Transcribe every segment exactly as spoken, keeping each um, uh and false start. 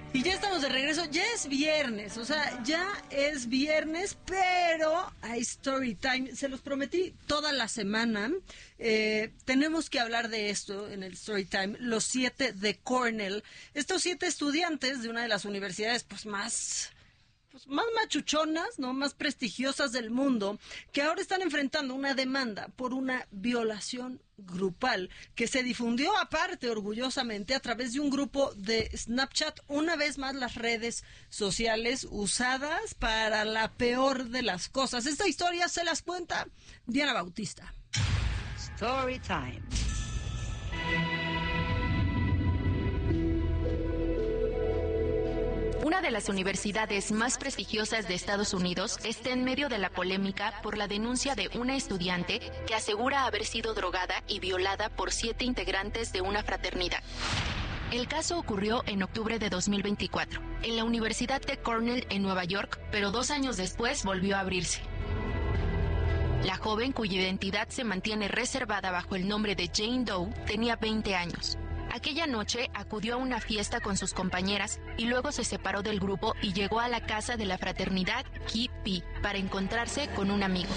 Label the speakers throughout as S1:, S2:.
S1: Y ya estamos de regreso, ya es viernes, o sea, ya es viernes, pero hay story time, se los prometí toda la semana, eh, tenemos que hablar de esto en el story time, los siete de Cornell, estos siete estudiantes de una de las universidades pues más... Pues más machuchonas, ¿no? Más prestigiosas del mundo, que ahora están enfrentando una demanda por una violación grupal que se difundió aparte orgullosamente a través de un grupo de Snapchat, una vez más las redes sociales usadas para la peor de las cosas. Esta historia se las cuenta Diana Bautista.
S2: Story time.
S3: Una de las universidades más prestigiosas de Estados Unidos está en medio de la polémica por la denuncia de una estudiante que asegura haber sido drogada y violada por siete integrantes de una fraternidad. El caso ocurrió en octubre de dos mil veinticuatro, en la Universidad de Cornell en Nueva York, pero dos años después volvió a abrirse. La joven, cuya identidad se mantiene reservada bajo el nombre de Jane Doe, tenía veinte años. Aquella noche acudió a una fiesta con sus compañeras y luego se separó del grupo y llegó a la casa de la fraternidad Chi Pi para encontrarse con un amigo.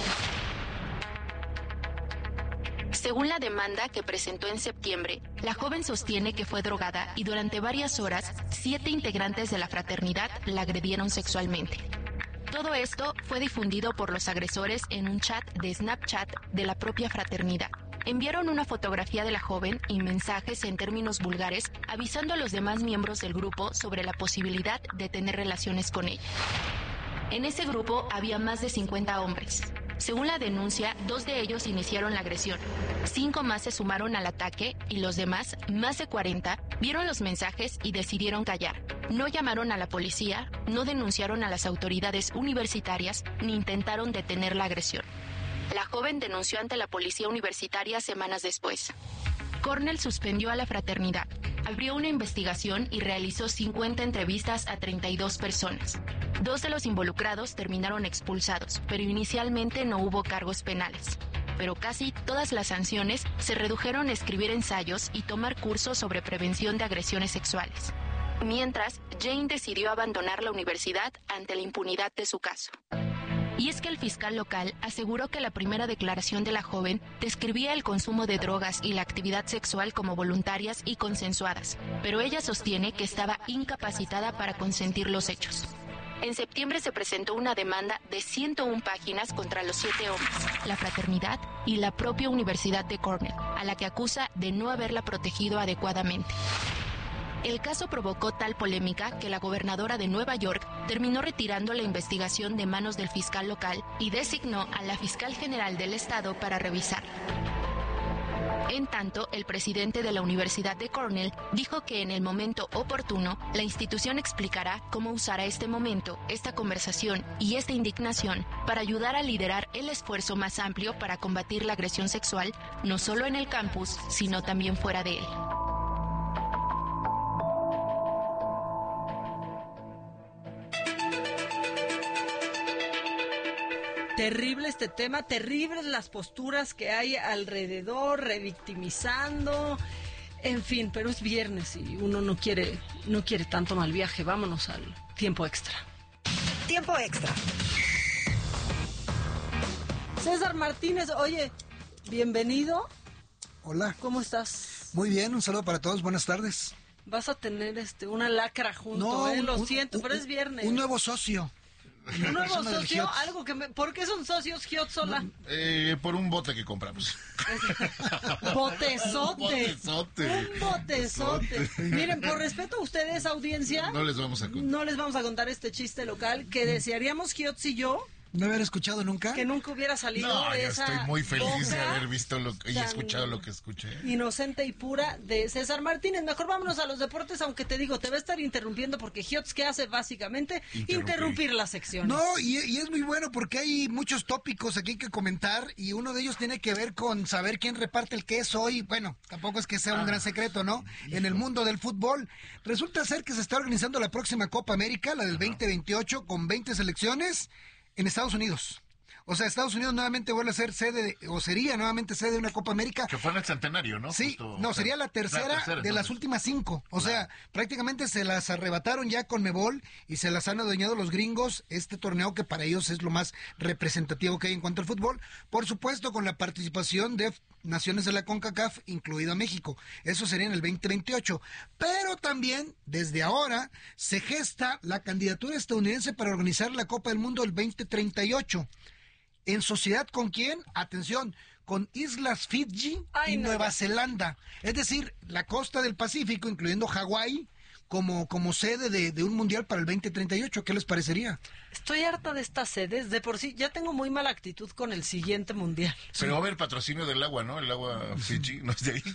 S3: Según la demanda que presentó en septiembre, la joven sostiene que fue drogada y durante varias horas, siete integrantes de la fraternidad la agredieron sexualmente. Todo esto fue difundido por los agresores en un chat de Snapchat de la propia fraternidad. Enviaron una fotografía de la joven y mensajes en términos vulgares avisando a los demás miembros del grupo sobre la posibilidad de tener relaciones con ella. En ese grupo había más de cincuenta hombres. Según la denuncia, dos de ellos iniciaron la agresión. Cinco más se sumaron al ataque y los demás, más de cuarenta, vieron los mensajes y decidieron callar. No llamaron a la policía, no denunciaron a las autoridades universitarias ni intentaron detener la agresión. La joven denunció ante la policía universitaria semanas después. Cornell suspendió a la fraternidad, abrió una investigación y realizó cincuenta entrevistas a treinta y dos personas. Dos de los involucrados terminaron expulsados, pero inicialmente no hubo cargos penales. Pero casi todas las sanciones se redujeron a escribir ensayos y tomar cursos sobre prevención de agresiones sexuales. Mientras, Jane decidió abandonar la universidad ante la impunidad de su caso. Y es que el fiscal local aseguró que la primera declaración de la joven describía el consumo de drogas y la actividad sexual como voluntarias y consensuadas, pero ella sostiene que estaba incapacitada para consentir los hechos. En septiembre se presentó una demanda de ciento una páginas contra los siete hombres, la fraternidad y la propia Universidad de Cornell, a la que acusa de no haberla protegido adecuadamente. El caso provocó tal polémica que la gobernadora de Nueva York terminó retirando la investigación de manos del fiscal local y designó a la fiscal general del estado para revisarla. En tanto, el presidente de la Universidad de Cornell dijo que en el momento oportuno, la institución explicará cómo usará este momento, esta conversación y esta indignación para ayudar a liderar el esfuerzo más amplio para combatir la agresión sexual, no solo en el campus, sino también fuera de él.
S1: Terrible este tema, terribles las posturas que hay alrededor, revictimizando, en fin, pero es viernes y uno no quiere, no quiere tanto mal viaje. Vámonos al tiempo extra.
S2: Tiempo extra.
S1: César Martínez, oye, bienvenido.
S4: Hola.
S1: ¿Cómo estás?
S4: Muy bien, un saludo para todos, buenas tardes.
S1: Vas a tener este una lacra junto,
S4: no,
S1: eh, lo
S4: un,
S1: siento,
S4: un,
S1: pero es viernes.
S4: Un nuevo socio.
S1: Un nuevo socio, algo que me... ¿Por qué son socios Giotzola?
S5: Eh, por un bote que compramos.
S1: Botezote.
S5: Un botezote.
S1: Un botezote. Miren, por respeto a ustedes, audiencia,
S5: no les vamos a contar.
S1: No les vamos a contar este chiste local que desearíamos Giotz y yo.
S4: ¿No haber escuchado nunca?
S1: Que nunca hubiera salido
S5: no,
S1: de
S5: yo
S1: esa
S5: estoy muy feliz de
S1: boca
S5: haber visto lo, y escuchado lo que escuché.
S1: Inocente y pura de César Martínez. Mejor vámonos a los deportes, aunque te digo, te va a estar interrumpiendo porque Giotz, ¿qué hace básicamente? Interrumpir, Interrumpir las secciones.
S4: No, y, y es muy bueno porque hay muchos tópicos aquí que comentar y uno de ellos tiene que ver con saber quién reparte el queso hoy. Bueno, tampoco es que sea un ah, gran secreto, ¿no? Hijo. En el mundo del fútbol. Resulta ser que se está organizando la próxima Copa América, la del veinte veintiocho, con veinte selecciones en Estados Unidos. O sea, Estados Unidos nuevamente vuelve a ser sede, de, o sería nuevamente sede de una Copa América.
S5: Que fue en el centenario, ¿no?
S4: Sí,
S5: Justo,
S4: no,
S5: o sea,
S4: sería la tercera,
S5: la tercera
S4: de
S5: entonces.
S4: las últimas cinco. O sea, prácticamente se las arrebataron ya con Mebol y se las han adueñado los gringos, este torneo que para ellos es lo más representativo que hay en cuanto al fútbol. Por supuesto, con la participación de naciones de la CONCACAF, incluido México. Eso sería en el veinte veintiocho. Pero también, desde ahora, se gesta la candidatura estadounidense para organizar la Copa del Mundo el veinte treinta y ocho. ¿En sociedad con quién? Atención, con Islas Fiji
S1: Ay,
S4: y
S1: no,
S4: Nueva
S1: ya.
S4: Zelanda. Es decir, la costa del Pacífico, incluyendo Hawái, como, como sede de, de un mundial para el veinte treinta y ocho. ¿Qué les parecería?
S1: Estoy harta de estas sedes. De por sí, ya tengo muy mala actitud con el siguiente mundial.
S5: Pero va a haber patrocinio del agua, ¿no? El agua Fiji, ¿no es de ahí?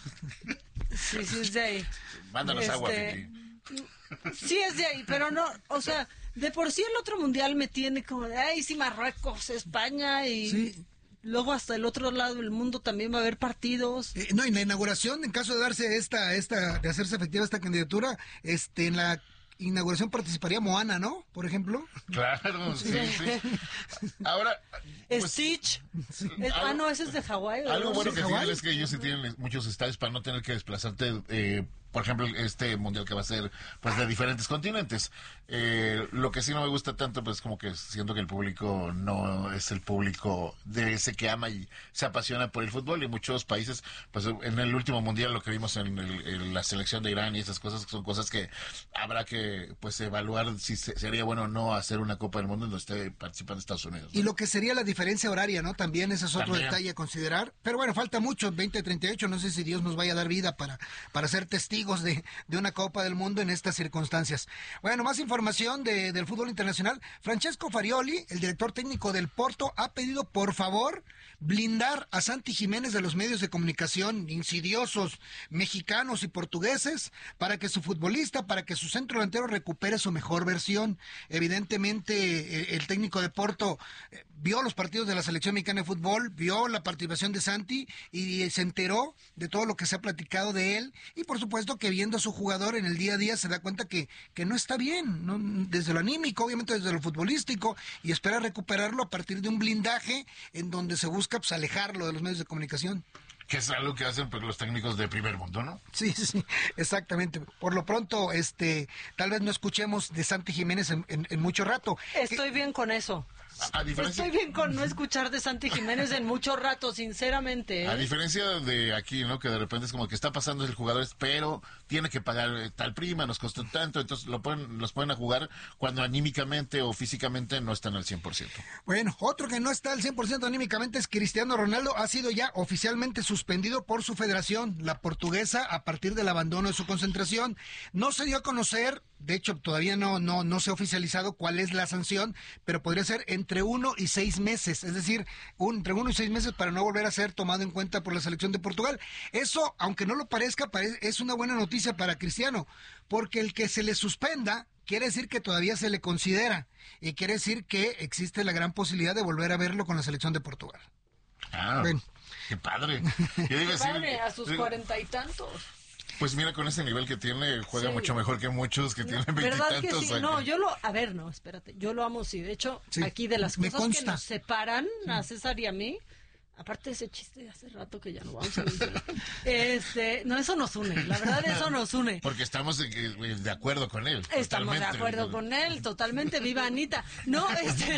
S1: Sí, sí, es de ahí.
S5: Mándanos agua,
S1: Este,
S5: Fiji.
S1: Sí, es de ahí, pero no, o sea, de por sí el otro mundial me tiene como de, ay, sí, Marruecos, España y
S4: Sí.
S1: luego hasta el otro lado del mundo también va a haber partidos.
S4: Eh, no, en la inauguración, en caso de darse esta, esta, de hacerse efectiva esta candidatura, este, en la inauguración participaría Moana, ¿no? Por ejemplo.
S5: Claro, sí, sí. Ahora, pues,
S1: Stitch. Es- ah,
S5: algo-
S1: no, ese es de Hawái. ¿o
S5: algo
S1: no?
S5: bueno
S4: Sí,
S5: que
S4: Hawái.
S5: tienen es que ellos sí tienen muchos estadios para no tener que desplazarte, eh, por ejemplo, este mundial que va a ser pues de diferentes continentes. Eh, lo que sí no me gusta tanto, pues como que siento que el público no es el público de ese que ama y se apasiona por el fútbol, y muchos países, pues en el último mundial lo que vimos en, el- en la selección de Irán y esas cosas son cosas que habrá que pues evaluar si se- sería bueno o no hacer una Copa del Mundo en donde esté participando Estados Unidos, ¿no?
S4: Y lo que sería la diferencia horaria, ¿no? También ese es otro
S5: También.
S4: detalle a considerar. Pero bueno, falta mucho, veinte treinta y ocho. No sé si Dios nos vaya a dar vida para, para ser testigos de, de una Copa del Mundo en estas circunstancias. Bueno, más información de, del fútbol internacional. Francesco Farioli, el director técnico del Porto, ha pedido por favor blindar a Santi Jiménez de los medios de comunicación insidiosos mexicanos y portugueses para que su futbolista, para que su centro delantero recupere su mejor versión. Evidentemente, eh, el técnico de Porto eh, vio los partidos de la selección mexicana de fútbol, vio la participación de Santi y eh, se enteró de todo lo que se ha platicado de él, y por supuesto que viendo a su jugador en el día a día se da cuenta que, que no está bien, ¿no? Desde lo anímico, obviamente desde lo futbolístico, y espera recuperarlo a partir de un blindaje en donde se busca pues, alejarlo de los medios de comunicación.
S5: Que es algo que hacen pues, los técnicos de primer mundo, ¿no?
S4: Sí, sí, sí, exactamente. Por lo pronto, este, tal vez no escuchemos de Santi Jiménez en, en- en mucho rato.
S1: Estoy bien con eso.
S5: A, a diferencia...
S1: Estoy bien con no escuchar de Santi Jiménez en mucho rato, sinceramente. ¿eh?
S5: A diferencia de aquí, ¿no? Que de repente es como que está pasando el jugador, pero tiene que pagar eh, tal prima, nos costó tanto, entonces lo pueden, los pueden a jugar cuando anímicamente o físicamente no están al cien por ciento.
S4: Bueno, otro que no está al cien por ciento anímicamente es Cristiano Ronaldo. Ha sido ya oficialmente suspendido por su federación, la portuguesa, a partir del abandono de su concentración. No se dio a conocer, de hecho todavía no, no, no se ha oficializado cuál es la sanción, pero podría ser entre uno y seis meses, es decir, un, entre uno y seis meses para no volver a ser tomado en cuenta por la selección de Portugal. Eso, aunque no lo parezca, pare- es una buena noticia para Cristiano, porque el que se le suspenda quiere decir que todavía se le considera, y quiere decir que existe la gran posibilidad de volver a verlo con la selección de Portugal.
S5: Ah,
S4: Bueno.
S5: qué padre. Yo digo, sí,
S1: Padre, a sus
S5: digo,
S1: cuarenta y tantos.
S5: pues mira, con ese nivel que tiene, juega
S1: Sí.
S5: mucho mejor que muchos que tienen
S1: ¿Verdad que
S5: veintitantos
S1: sí?
S5: años.
S1: No, yo lo... A ver, no, espérate. Yo lo amo, sí. De hecho,
S4: Sí,
S1: aquí de las
S4: me
S1: cosas que
S4: consta.
S1: nos separan a César y a mí, aparte de ese chiste de hace rato que ya no vamos a mencionar, este, no, eso nos une. La verdad, eso nos une.
S5: Porque estamos de, de acuerdo con él.
S1: Estamos de
S5: totalmente.
S1: acuerdo con él, totalmente. Viva Anita. No, este...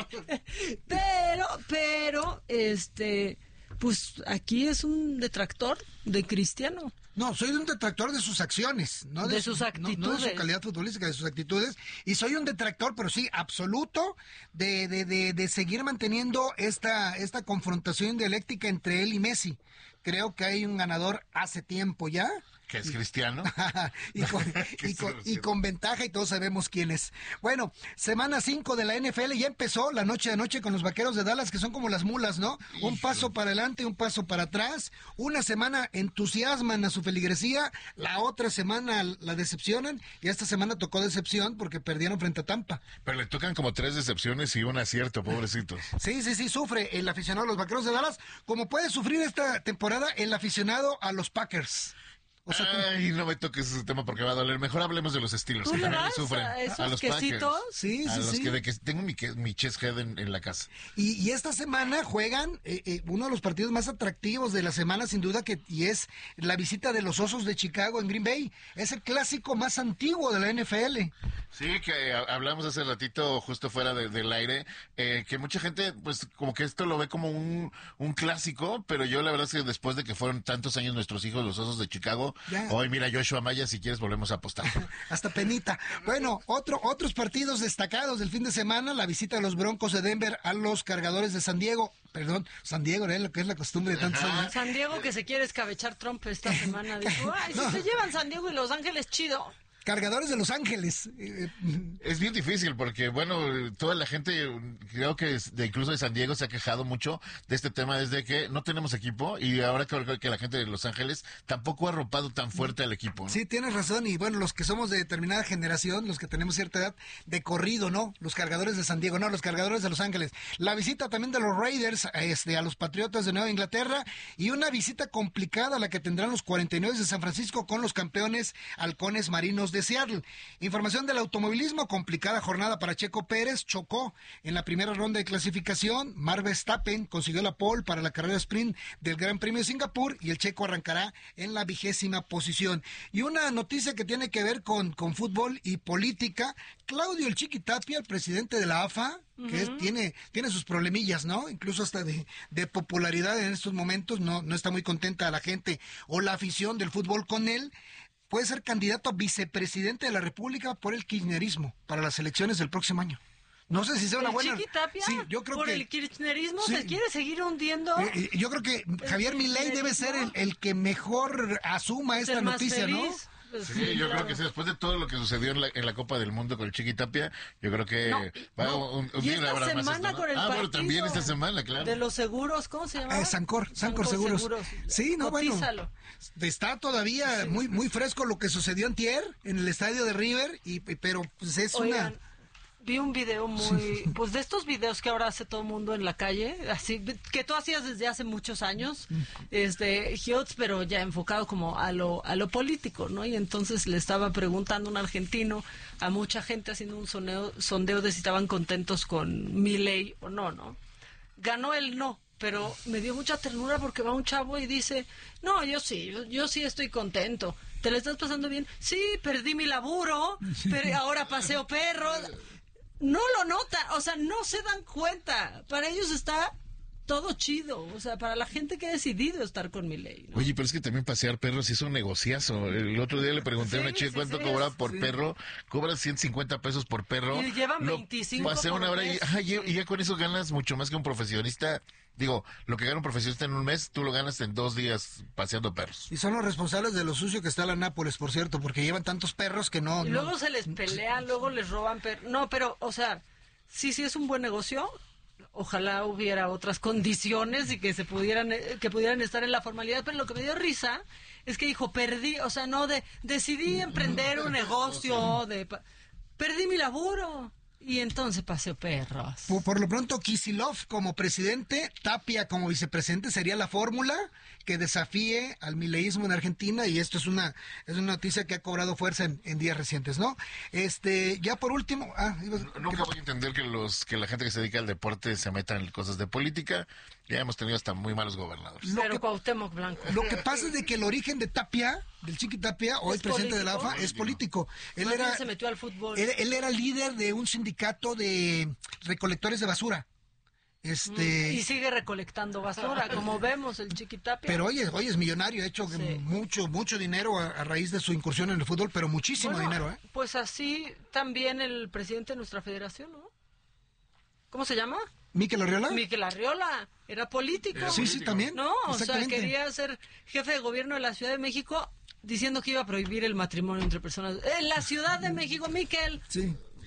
S1: pero, pero, este... Pues aquí es un detractor de Cristiano.
S4: No, soy un detractor de sus acciones, no de,
S1: De sus
S4: su- no- no de
S1: actitudes.
S4: su calidad futbolística, de sus actitudes. Y soy un detractor, pero sí, absoluto, de, de, de, de seguir manteniendo esta, esta confrontación dialéctica entre él y Messi. Creo que hay un ganador hace tiempo ya.
S5: Que es cristiano.
S4: y, con,
S5: Qué
S4: y, con, y
S5: grosero.
S4: con ventaja, y todos sabemos quién es. Bueno, semana cinco de la N F L ya empezó la noche de noche con los Vaqueros de Dallas, que son como las mulas, ¿no? Un paso para adelante, un paso para atrás. Una semana entusiasman a su feligresía, la otra semana la decepcionan, y esta semana tocó decepción porque perdieron frente a Tampa.
S5: Pero le tocan como tres decepciones y un acierto, pobrecitos.
S4: Sí, sí, sí, sufre el aficionado a los Vaqueros de Dallas, como puede sufrir esta temporada el aficionado a los Packers. O sea,
S5: Ay, no me toques ese tema porque va a doler. Mejor hablemos de los Steelers,
S1: ¿Tú
S5: que
S1: le
S5: también
S1: vas
S5: sufren.
S1: a esos
S5: A los
S1: quesitos?
S5: Packers.
S4: Sí,
S5: a
S4: sí,
S5: los
S4: sí.
S5: que de que tengo mi, que- mi chest head en, en la casa.
S4: Y, y esta semana juegan eh, eh, uno de los partidos más atractivos de la semana, sin duda, que y es la visita de los Osos de Chicago en Green Bay. Es el clásico más antiguo de la N F L.
S5: Sí, que eh, hablamos hace ratito, justo fuera de- del aire, eh, que mucha gente, pues, como que esto lo ve como un, un clásico, pero yo la verdad es que después de que fueron tantos años nuestros hijos, los Osos de Chicago,
S4: Ya.
S5: hoy mira, Joshua Maya, si quieres volvemos a apostar.
S4: Hasta penita. Bueno, otro, otros partidos destacados del fin de semana, la visita de los Broncos de Denver a los Cargadores de San Diego. Perdón, San Diego, ¿eh? Lo que es la costumbre de tantos años.
S1: San Diego que se quiere escabechar Trump esta semana. Dijo, ay, si
S4: No.
S1: se llevan San Diego y Los Ángeles, chido.
S4: Cargadores de Los Ángeles. Eh,
S5: Es bien difícil porque, bueno, toda la gente, creo que es- de incluso de San Diego se ha quejado mucho de este tema desde que no tenemos equipo y ahora creo que la gente de Los Ángeles tampoco ha arropado tan fuerte al equipo, ¿no?
S4: Sí, tienes razón. Y bueno, los que somos de determinada generación, los que tenemos cierta edad, de corrido, ¿no? Los Cargadores de San Diego, no, los Cargadores de Los Ángeles. La visita también de los Raiders este, a los Patriotas de Nueva Inglaterra y una visita complicada la que tendrán los cuarenta y nueve de San Francisco con los campeones Halcones Marinos de Seattle. Información del automovilismo, complicada jornada para Checo Pérez, chocó en la primera ronda de clasificación. Max Verstappen consiguió la pole para la carrera sprint del Gran Premio de Singapur y el checo arrancará en la vigésima posición. Y una noticia que tiene que ver con, con fútbol y política, Claudio El Chiqui Tapia, el presidente de la A F A, que es- tiene, tiene sus problemillas, ¿no? Incluso hasta de, de popularidad en estos momentos, no, no está muy contenta la gente o la afición del fútbol con él. Puede ser candidato a vicepresidente de la República por el kirchnerismo para las elecciones del próximo año. No sé si sea una
S1: ¿El
S4: buena...
S1: Chiqui Tapia?
S4: Sí, yo creo
S1: ¿Por
S4: que...
S1: el kirchnerismo
S4: Sí.
S1: se quiere seguir hundiendo?
S4: Eh, eh, yo creo que Javier Milei debe ser el, el que mejor asuma
S1: ¿Es
S4: esta
S1: el más
S4: noticia, ¿no?
S1: feliz? Pues
S5: Sí, yo
S1: claro.
S5: creo que sí, después de todo lo que sucedió en la, en la Copa del Mundo con el Chiqui Tapia, yo creo que
S1: No,
S5: va
S1: no.
S5: un, un
S1: Y
S5: día
S1: esta
S5: habrá más
S1: semana
S5: esto, ¿no?
S1: con el
S5: Ah, bueno,
S1: partido
S5: también esta semana, claro.
S1: de los seguros, ¿cómo se llama?
S4: Eh, Sancor, Sancor Seguros. Sí, no, bueno.
S1: Cotízalo.
S4: Está todavía muy muy fresco lo que sucedió antier en el estadio de River, y pero pues es
S1: Oigan,
S4: una...
S1: vi un video muy, pues de estos videos que ahora hace todo el mundo en la calle, así que tú hacías desde hace muchos años, este, Hiots, pero ya enfocado como a lo, a lo político, ¿no? Y entonces le estaba preguntando un argentino a mucha gente haciendo un soneo, sondeo de si estaban contentos con Milei o no, ¿no? Ganó el no, pero me dio mucha ternura porque va un chavo y dice, no, yo sí, yo, yo sí estoy contento. ¿Te la estás pasando bien? Sí, perdí mi laburo, pero ahora paseo perros. No lo notan, o sea, no se dan cuenta. Para ellos está todo chido, o sea, para la gente que ha decidido estar con Milei, ¿no?
S5: Oye, pero es que también pasear perros es un negociazo. El otro día le pregunté a
S1: Sí,
S5: una chica
S1: sí,
S5: cuánto
S1: sí,
S5: cobraba
S1: es-
S5: por
S1: sí.
S5: perro. Cobra ciento cincuenta pesos por perro.
S1: Y llevan
S5: Lo
S1: veinticinco
S5: pasea
S1: por
S5: una hora y,
S1: mes.
S5: ay, y ya con eso ganas mucho más que un profesionista. Digo, lo que gana un profesionista en un mes, tú lo ganas en dos días paseando perros.
S4: Y son los responsables de lo sucio que está la Nápoles, por cierto, porque llevan tantos perros que no...
S1: Y
S4: no-
S1: luego se les pelean, luego les roban perros. No, pero, o sea, sí, sí es un buen negocio. Ojalá hubiera otras condiciones y que se pudieran, eh, que pudieran estar en la formalidad. Pero lo que me dio risa es que dijo, perdí, o sea, no de, decidí emprender un negocio, de, pa- perdí mi laburo. Y entonces paseo perros.
S4: Por, por lo pronto, Kicillof como presidente, Tapia como vicepresidente sería la fórmula que desafíe al mileísmo en Argentina, y esto es una es una noticia que ha cobrado fuerza en, en días recientes, ¿no? Este, ya por último, ah, ibas-
S5: Nunca voy a entender que los que la gente que se dedica al deporte se meta en cosas de política. Ya hemos tenido hasta muy malos gobernadores.
S4: lo
S1: Pero
S4: que-
S1: Cuauhtémoc Blanco.
S4: Lo que pasa es de que el origen de Tapia, del Chiqui Tapia, hoy
S1: ¿Es
S4: presidente de la
S1: político?
S4: A F A, es político. Él
S1: Más bien
S4: era,
S1: se metió al fútbol.
S4: él, él era líder de un sindicato de recolectores de basura. Este,
S1: Y sigue recolectando basura, como vemos el Chiquitapia.
S4: pero hoy es, hoy es millonario, ha hecho
S1: Sí.
S4: mucho, mucho dinero a, a raíz de su incursión en el fútbol, pero muchísimo
S1: Bueno,
S4: dinero, ¿eh?
S1: Pues así también el presidente de nuestra federación, ¿no? ¿Cómo se llama?
S4: ¿Miquel Arriola?
S1: Miquel Arriola, era político.
S5: Era
S4: Sí, sí, también.
S1: No, o sea,
S4: Exactamente.
S1: quería ser jefe de gobierno de la Ciudad de México diciendo que iba a prohibir el matrimonio entre personas. En la Ciudad de México, Miquel.
S4: Sí.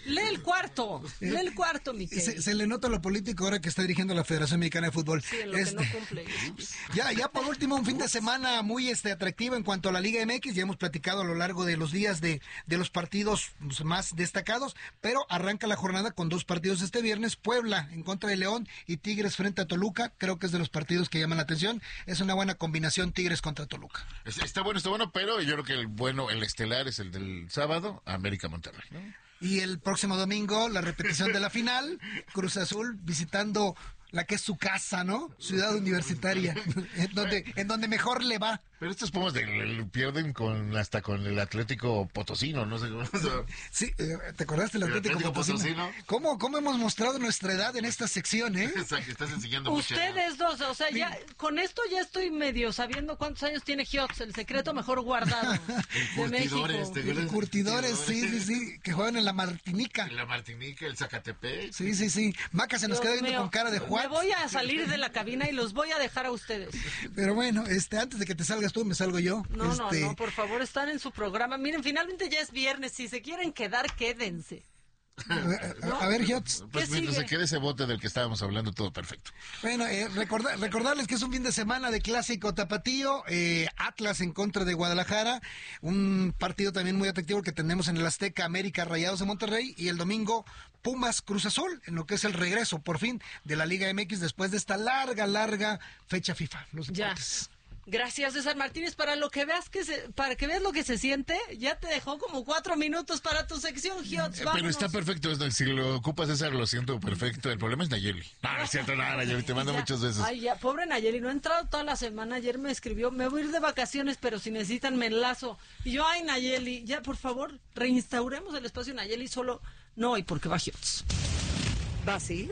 S1: Lee el cuarto, lee el cuarto, mi querido.
S4: Se, se le nota lo político ahora que está dirigiendo la Federación Mexicana de Fútbol.
S1: Sí, en lo
S4: Este,
S1: que no cumple.
S4: Ya, ya por último, un fin de semana muy este atractivo en cuanto a la Liga M X. Ya hemos platicado a lo largo de los días de, de los partidos pues, más destacados, pero arranca la jornada con dos partidos este viernes. Puebla en contra de León y Tigres frente a Toluca. Creo que es de los partidos que llaman la atención. Es una buena combinación Tigres contra Toluca.
S5: Está bueno, está bueno, pero yo creo que el bueno, el estelar es el del sábado, América Monterrey, ¿no?
S4: Y el próximo domingo, la repetición de la final, Cruz Azul visitando la que es su casa, ¿no? Ciudad Universitaria, en donde, en donde mejor le va.
S5: Pero estos Pumas de, le pierden con hasta con el Atlético Potosino, no sé cómo. O sea,
S4: Sí, eh, ¿te acordaste del
S5: ¿El
S4: Atlético,
S5: Atlético
S4: Potosino?
S5: Potosino?
S4: ¿Cómo, ¿Cómo hemos mostrado nuestra edad en esta sección, eh?
S5: o sea, que estás enseñando mucho.
S1: Ustedes dos, o sea, ya con esto ya estoy medio sabiendo cuántos años tiene Hiots, el secreto mejor guardado de México.
S5: Curtidores, ¿te acuerdas?
S4: Curtidores, sí, sí, sí, que juegan en la Martinica.
S5: La Martinica, el Zacatepec.
S4: Sí, sí, sí. Maca se nos
S1: Dios
S4: queda viendo
S1: mío,
S4: con cara de
S1: me
S4: Juan.
S1: voy a salir de la cabina y los voy a dejar a ustedes.
S4: Pero bueno, este, antes de que te salgas tú, me salgo yo.
S1: No,
S4: este,
S1: no, no, por favor, están en su programa. Miren, finalmente ya es viernes. Si se quieren quedar, quédense.
S4: A, a- a ver, Hiots.
S5: Pues
S1: ¿Qué
S5: mientras se
S1: sigue?
S5: quede ese bote del que estábamos hablando, todo perfecto.
S4: Bueno, eh, recordar, recordarles que es un fin de semana de clásico tapatío, eh, Atlas en contra de Guadalajara, un partido también muy atractivo que tenemos en el Azteca, América Rayados de Monterrey, y el domingo Pumas Cruz Azul, en lo que es el regreso, por fin, de la Liga M X después de esta larga, larga fecha FIFA. Los
S1: Ya.
S4: deportes.
S1: Gracias, César Martínez. Para lo que veas que se, para que veas lo que se siente, ya te dejó como cuatro minutos para tu sección, Hiots.
S5: Eh, Pero está perfecto, es- si lo ocupas, César, lo siento perfecto. El problema es Nayeli. No, no es cierto, nada, Nayeli, te mando
S1: Ya.
S5: muchos besos.
S1: Ay, ya, pobre Nayeli, no ha entrado toda la semana. Ayer me escribió, me voy a ir de vacaciones, pero si necesitan me enlazo. Y yo, ay, Nayeli, ya, por favor, reinstauremos el espacio Nayeli, solo no hoy, porque va Hiots.
S2: ¿Vas a ir?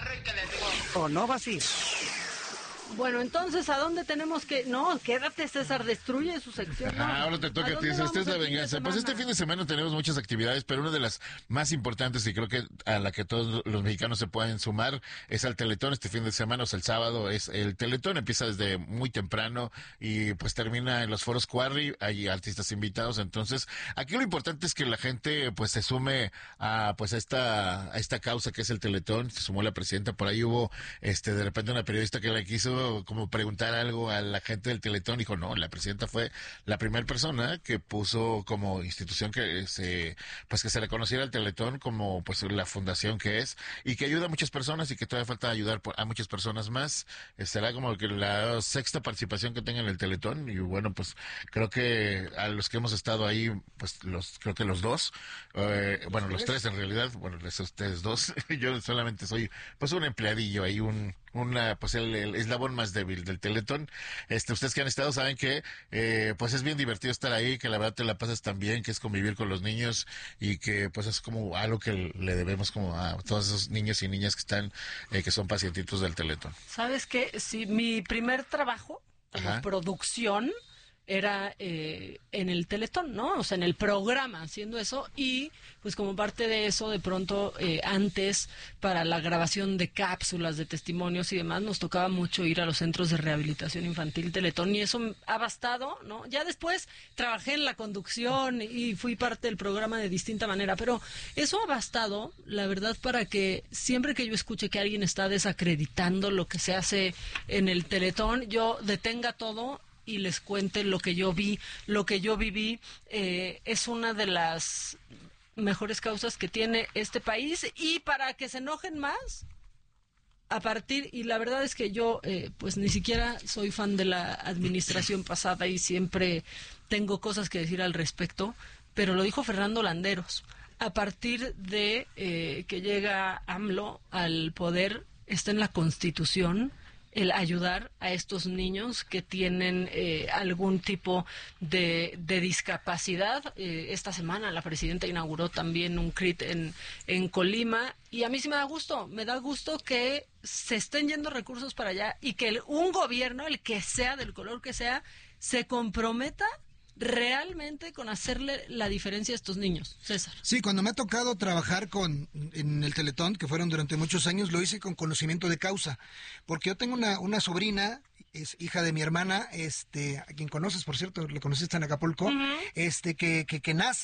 S2: ¿O no vas a ir?
S1: Bueno, entonces, ¿a dónde tenemos que...? No, quédate, César, destruye su sección. No.
S5: Ah, ahora te toca a ti,
S1: dónde
S5: esta
S1: vamos
S5: es la
S1: el fin de
S5: venganza. Pues este
S1: semana?
S5: fin de semana tenemos muchas actividades, pero una de las más importantes y creo que a la que todos los mexicanos se pueden sumar es al Teletón. Este fin de semana, o sea, el sábado es el Teletón, empieza desde muy temprano y pues termina en los foros Quarry, hay artistas invitados. Entonces, aquí lo importante es que la gente pues se sume a pues a esta a esta causa que es el Teletón. Se sumó la presidenta, por ahí hubo este de repente una periodista que le quiso como preguntar algo a la gente del Teletón, dijo, no, la presidenta fue la primera persona que puso como institución que se, pues que se reconociera al Teletón como pues la fundación que es y que ayuda a muchas personas y que todavía falta ayudar a muchas personas más. Eh, Será como que la sexta participación que tenga en el Teletón y bueno, pues creo que a los que hemos estado ahí, pues los, creo que los dos, eh, bueno, los tres en realidad, bueno, les- ustedes dos, yo solamente soy pues un empleadillo ahí, un una pues el, el eslabón más débil del Teletón. Este, ustedes que han estado saben que eh, pues es bien divertido estar ahí, que la verdad te la pasas tan bien, que es convivir con los niños y que pues es como algo que le debemos como a todos esos niños y niñas que están eh, que son pacientitos del Teletón.
S1: ¿Sabes qué? Sí, mi primer trabajo como
S5: Ajá.
S1: producción era eh, en el Teletón, ¿no? O sea, en el programa, haciendo eso. Y, pues, como parte de eso, de pronto, eh, antes, para la grabación de cápsulas, de testimonios y demás, nos tocaba mucho ir a los centros de rehabilitación infantil Teletón. Y eso ha bastado, ¿no? Ya después trabajé en la conducción y fui parte del programa de distinta manera. Pero eso ha bastado, la verdad, para que siempre que yo escuche que alguien está desacreditando lo que se hace en el Teletón, yo detenga todo y les cuente lo que yo vi, lo que yo viví. Eh, es una de las mejores causas que tiene este país y para que se enojen más a partir, y la verdad es que yo eh, pues ni siquiera soy fan de la administración pasada y siempre tengo cosas que decir al respecto, pero lo dijo Fernando Landeros, a partir de eh, que llega AMLO al poder, está en la Constitución el ayudar a estos niños que tienen eh, algún tipo de, de discapacidad. Eh, esta semana la presidenta inauguró también un C R I T en, en Colima y a mí sí me da gusto, me da gusto que se estén yendo recursos para allá y que el, un gobierno, el que sea, del color que sea, se comprometa realmente con hacerle la diferencia a estos niños, César.
S4: Sí, cuando me ha tocado trabajar con en el Teletón, que fueron durante muchos años, lo hice con conocimiento de causa, porque yo tengo una, una sobrina, es hija de mi hermana, este, a quien conoces, por cierto, le conociste en Acapulco, uh-huh. este, que, que, que nace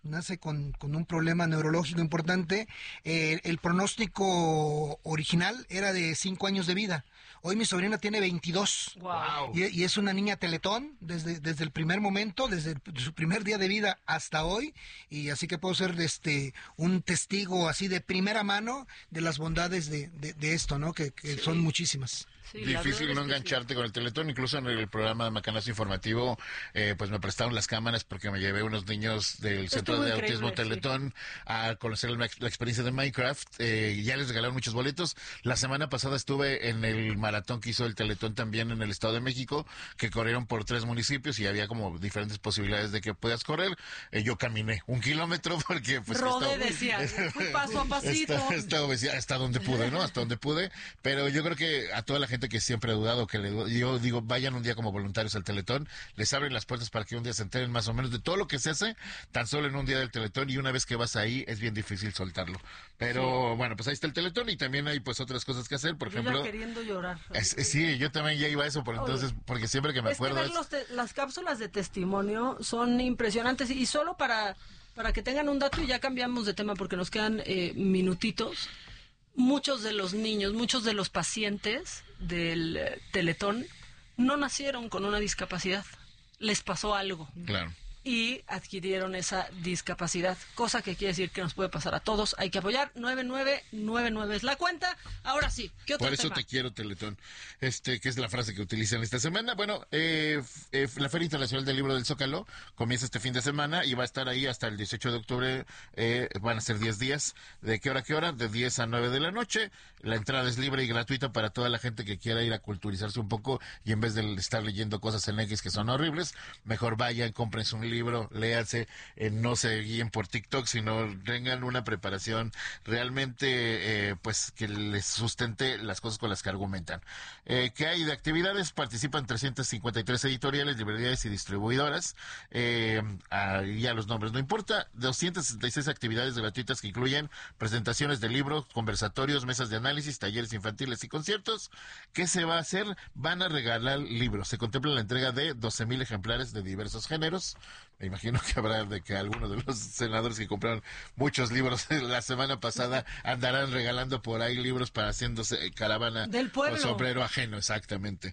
S4: nace con, con un problema neurológico importante. Eh, el pronóstico original era de cinco años de vida. Hoy mi sobrina tiene veintidós.
S1: Wow.
S4: Y, y es una niña teletón desde, desde el primer momento, desde el, su primer día de vida hasta hoy. Y así que puedo ser este un testigo así de primera mano de las bondades de, de, de esto, ¿no? Que, que sí. son muchísimas.
S1: Sí,
S5: difícil no engancharte sí. con el Teletón. Incluso en el programa de Macanazo Informativo, eh, pues me prestaron las cámaras porque me llevé unos niños del Centro de Autismo Teletón sí. a conocer la, la experiencia de Minecraft. Eh, ya les regalaron muchos boletos. La semana pasada estuve en el maratón que hizo el Teletón también en el Estado de México, que corrieron por tres municipios y había como diferentes posibilidades de que puedas correr. Eh, yo caminé un kilómetro porque pues...
S1: Rodé, estaba, decía, fui paso a pasito.
S5: Estaba, estaba, estaba, hasta donde pude, ¿no? Hasta donde pude. Pero yo creo que a toda la gente que siempre ha dudado, que le, yo digo, vayan un día como voluntarios al Teletón, les abren las puertas para que un día se enteren más o menos de todo lo que se hace, tan solo en un día del Teletón, y una vez que vas ahí, es bien difícil soltarlo. Pero sí. bueno, pues ahí está el Teletón, y también hay pues otras cosas que hacer, por
S1: yo
S5: ejemplo...
S1: ya queriendo llorar.
S5: Es, sí, yo también ya iba a eso, por entonces, Oye, porque siempre que me
S1: es
S5: acuerdo...
S1: Que ver los te, las cápsulas de testimonio son impresionantes, y solo para, para que tengan un dato, y ya cambiamos de tema porque nos quedan eh, minutitos. Muchos de los niños, muchos de los pacientes del eh, Teletón no nacieron con una discapacidad, les pasó algo.
S5: Claro.
S1: Y adquirieron esa discapacidad, cosa que quiere decir que nos puede pasar a todos. Hay que apoyar. nueve nueve nueve nueve es la cuenta. Ahora sí, ¿qué otro
S5: Por eso
S1: tema?
S5: te quiero, Teletón, este, que es la frase que utilizan esta semana. Bueno, eh, eh, la Feria Internacional del Libro del Zócalo comienza este fin de semana y va a estar ahí hasta el dieciocho de octubre. Eh, van a ser diez días. ¿De qué hora a qué hora? De diez a nueve de la noche. La entrada es libre y gratuita para toda la gente que quiera ir a culturizarse un poco, y en vez de estar leyendo cosas en X que son horribles, mejor vayan, cómprense un libro. libro, léanse, eh, no se guíen por TikTok, sino tengan una preparación realmente eh, pues que les sustente las cosas con las que argumentan. Eh, ¿Qué hay de actividades? Participan trescientas cincuenta y tres editoriales, librerías y distribuidoras, eh, a, ya los nombres no importa, doscientas sesenta y seis actividades gratuitas que incluyen presentaciones de libros, conversatorios, mesas de análisis, talleres infantiles y conciertos. ¿Qué se va a hacer? Van a regalar libros. Se contempla la entrega de doce mil ejemplares de diversos géneros. Me imagino que habrá de que algunos de los senadores que compraron muchos libros la semana pasada andarán regalando por ahí libros para haciéndose caravana
S1: del pueblo.
S5: O sombrero ajeno, exactamente.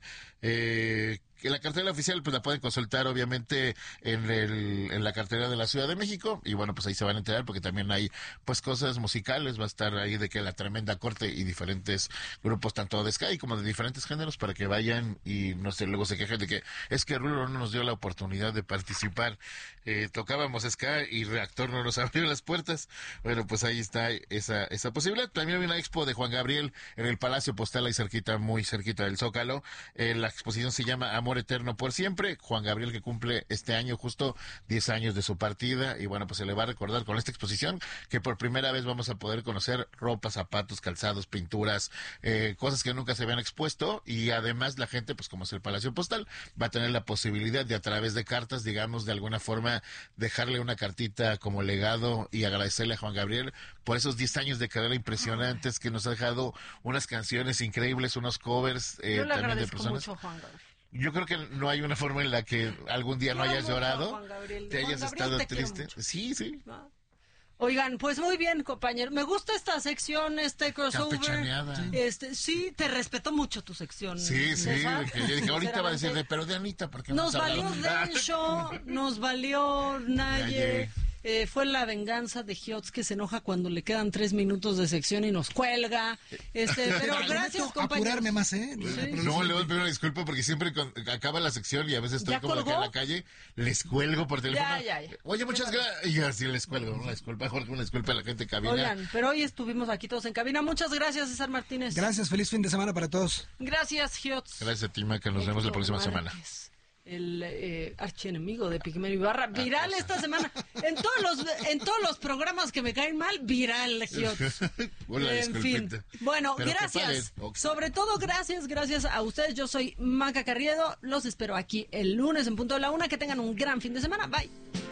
S5: Eh, que la cartera oficial pues la pueden consultar obviamente en el en la cartera de la Ciudad de México, y bueno, pues ahí se van a enterar porque también hay pues cosas musicales, va a estar ahí de que la Tremenda Corte y diferentes grupos tanto de Sky como de diferentes géneros para que vayan y no sé, luego se quejen de que es que Rulo no nos dio la oportunidad de participar, eh, tocábamos Sky y Reactor no nos abrió las puertas. Bueno, pues ahí está esa esa posibilidad. También hay una expo de Juan Gabriel en el Palacio Postal ahí cerquita, muy cerquita del Zócalo. Eh, la exposición se llama Amor Eterno por Siempre. Juan Gabriel, que cumple este año justo diez años de su partida, y bueno, pues se le va a recordar con esta exposición que por primera vez vamos a poder conocer ropa, zapatos, calzados, pinturas, eh, cosas que nunca se habían expuesto, y además la gente, pues como es el Palacio Postal, va a tener la posibilidad de a través de cartas, digamos, de alguna forma dejarle una cartita como legado y agradecerle a Juan Gabriel por esos diez años de carrera impresionantes que nos ha dejado unas canciones increíbles, unos covers eh,
S1: Yo le
S5: también de
S1: agradezco
S5: personas.
S1: mucho, Juan Gabriel.
S5: Yo creo que no hay una forma en la que algún día
S1: Yo
S5: no hayas
S1: amo
S5: llorado,
S1: a Juan Gabriel.
S5: te hayas
S1: Juan Gabriel,
S5: estado
S1: te quiero
S5: triste.
S1: mucho.
S5: Sí, sí.
S1: ¿No? Oigan, pues muy bien, compañero. Me gusta esta sección, este crossover.
S5: Campechaneada.
S1: Este, sí, te respeto mucho tu sección.
S5: Sí, sí,
S1: César.
S5: que yo dije, ahorita va a
S1: Sinceramente.
S5: decir, de, pero de Anita, ¿por qué no
S1: Nos
S5: has
S1: valió
S5: hablado?
S1: Densho, nos valió Naye.
S5: Naye.
S1: Eh, fue la venganza de Hiots, que se enoja cuando le quedan tres minutos de sección y nos cuelga. Este, pero gracias, compañeros.
S4: Apurarme más, ¿eh?
S5: No, le voy a pedir una disculpa porque siempre con- acaba la sección y a veces estoy
S1: ¿Ya
S5: como acá
S1: colgó?
S5: en la calle, les cuelgo por teléfono.
S1: Ya, ya, ya.
S5: Oye, muchas gracias. Y así les cuelgo. Una disculpa, Jorge, una disculpa a la gente que cabina.
S1: Oigan, pero hoy estuvimos aquí todos en cabina. Muchas gracias, César Martínez.
S4: Gracias, feliz fin de semana para todos.
S1: Gracias, Hiots.
S5: Gracias a ti, Maca, nos vemos la
S1: Héctor
S5: próxima semana.
S1: Márquez, el eh, archienemigo de Pigmeo Ibarra, viral esta semana, en todos los en todos los programas que me caen mal, viral, Hiots.
S5: Una
S1: En fin,
S5: disculpita.
S1: bueno,
S5: Pero que
S1: gracias,
S5: paguen. Ok.
S1: sobre todo gracias, gracias a ustedes. Yo soy Maca Carriedo, los espero aquí el lunes en punto de la una, que tengan un gran fin de semana, bye.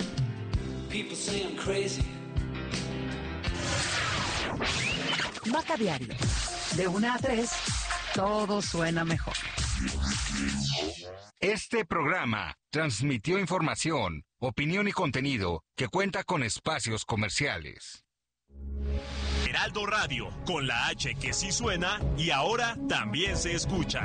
S6: People say I'm crazy.
S2: Maca Diario. De una a tres, todo suena mejor.
S7: Este programa transmitió información, opinión y contenido que cuenta con espacios comerciales.
S8: Heraldo Radio, con la H que sí suena y ahora también se escucha.